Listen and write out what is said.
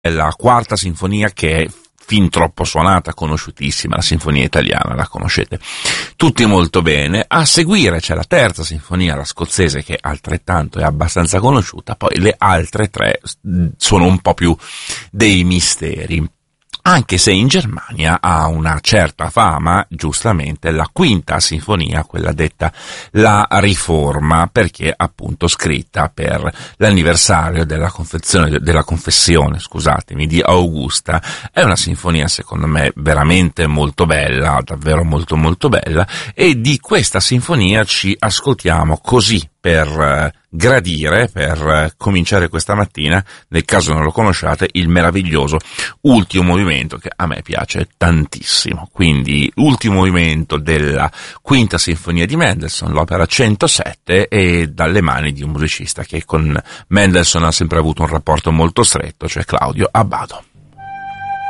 la quarta sinfonia, che è fin troppo suonata, conosciutissima, la sinfonia italiana, la conoscete tutti molto bene. A seguire c'è la terza sinfonia, la scozzese, che altrettanto è abbastanza conosciuta, poi le altre tre sono un po' più dei misteri. Anche se in Germania ha una certa fama, giustamente, la quinta sinfonia, quella detta la Riforma, perché appunto scritta per l'anniversario della confessione, scusatemi, di Augusta. È una sinfonia secondo me veramente molto bella, davvero molto molto bella, e di questa sinfonia ci ascoltiamo così per gradire, per cominciare questa mattina, nel caso non lo conosciate, il meraviglioso ultimo movimento, che a me piace tantissimo. Quindi ultimo movimento della quinta sinfonia di Mendelssohn, l'opera 107, e dalle mani di un musicista che con Mendelssohn ha sempre avuto un rapporto molto stretto, cioè Claudio Abbado.